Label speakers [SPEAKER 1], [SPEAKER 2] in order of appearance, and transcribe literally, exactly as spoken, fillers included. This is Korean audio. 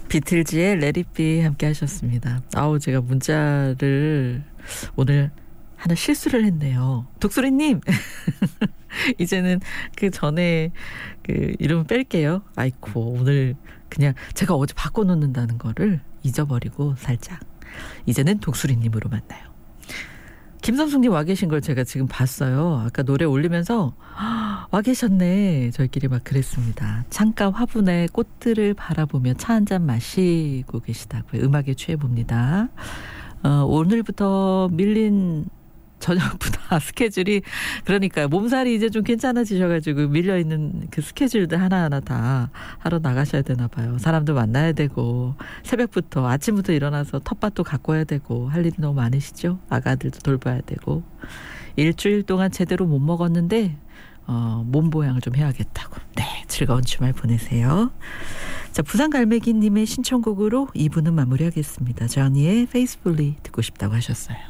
[SPEAKER 1] 비틀즈의 Let It Be 함께 하셨습니다. 아우, 제가 문자를 오늘 하나 실수를 했네요. 독수리님! 이제는 그 전에 그 이름 뺄게요. 아이고, 오늘 그냥 제가 어제 바꿔놓는다는 거를 잊어버리고 살짝. 이제는 독수리님으로 만나요. 김성숙님 와 계신 걸 제가 지금 봤어요. 아까 노래 올리면서 와 계셨네. 저희끼리 막 그랬습니다. 창가 화분에 꽃들을 바라보며 차 한잔 마시고 계시다고요. 음악에 취해봅니다. 어, 오늘부터 밀린 저녁보다 스케줄이, 그러니까 몸살이 이제 좀 괜찮아지셔가지고 밀려있는 그 스케줄들 하나하나 다 하러 나가셔야 되나 봐요. 사람도 만나야 되고 새벽부터 아침부터 일어나서 텃밭도 가꿔야 되고 할 일이 너무 많으시죠. 아가들도 돌봐야 되고 일주일 동안 제대로 못 먹었는데 어, 몸 보양을 좀 해야겠다고. 네, 즐거운 주말 보내세요. 자, 부산갈매기님의 신청곡으로 이 부는 마무리하겠습니다. 저니의 Faithfully 듣고 싶다고 하셨어요.